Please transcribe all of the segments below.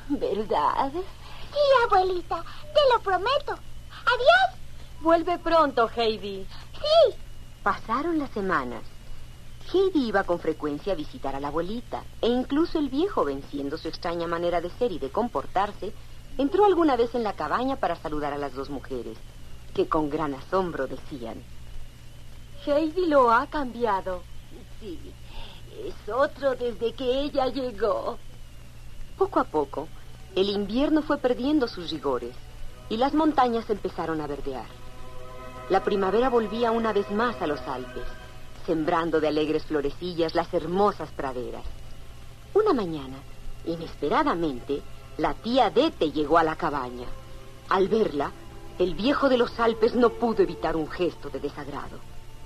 ¿Verdad? Sí, abuelita, te lo prometo. Adiós. Vuelve pronto, Heidi. Sí. Pasaron las semanas. Heidi iba con frecuencia a visitar a la abuelita, e incluso el viejo, venciendo su extraña manera de ser y de comportarse, entró alguna vez en la cabaña para saludar a las dos mujeres, que con gran asombro decían: Heidi lo ha cambiado. Sí, es otro desde que ella llegó. Poco a poco, el invierno fue perdiendo sus rigores y las montañas empezaron a verdear. La primavera volvía una vez más a los Alpes, sembrando de alegres florecillas las hermosas praderas. Una mañana, inesperadamente, la tía Dete llegó a la cabaña. Al verla, el viejo de los Alpes no pudo evitar un gesto de desagrado.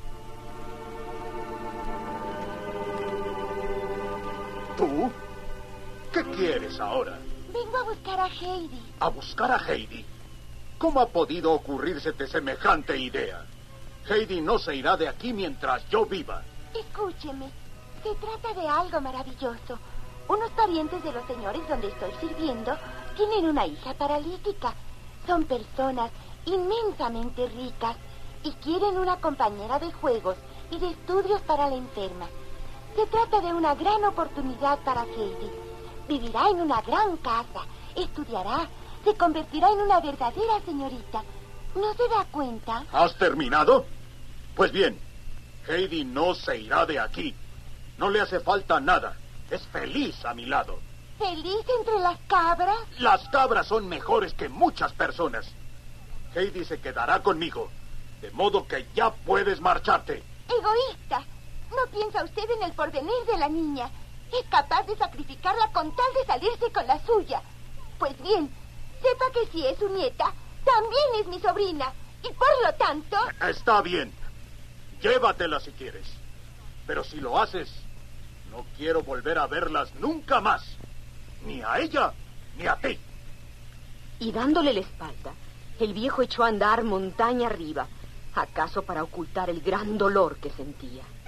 ¿Tú? ¿Qué quieres ahora? Vengo a buscar a Heidi. ¿A buscar a Heidi? ¿Cómo ha podido ocurrírsete semejante idea? Heidi no se irá de aquí mientras yo viva. Escúcheme, se trata de algo maravilloso. Unos parientes de los señores donde estoy sirviendo tienen una hija paralítica. Son personas inmensamente ricas y quieren una compañera de juegos y de estudios para la enferma. Se trata de una gran oportunidad para Heidi. Vivirá en una gran casa, estudiará, se convertirá en una verdadera señorita. ¿No se da cuenta? ¿Has terminado? Pues bien, Heidi no se irá de aquí. No le hace falta nada. Es feliz a mi lado. ¿Feliz entre las cabras? Las cabras son mejores que muchas personas. Heidi se quedará conmigo, de modo que ya puedes marcharte. Egoísta. ¿No piensa usted en el porvenir de la niña? Es capaz de sacrificarla con tal de salirse con la suya. Pues bien, sepa que si es su nieta, también es mi sobrina. Y por lo tanto... Está bien. Llévatela si quieres. Pero si lo haces, no quiero volver a verlas nunca más. Ni a ella, ni a ti. Y dándole la espalda, el viejo echó a andar montaña arriba, acaso para ocultar el gran dolor que sentía.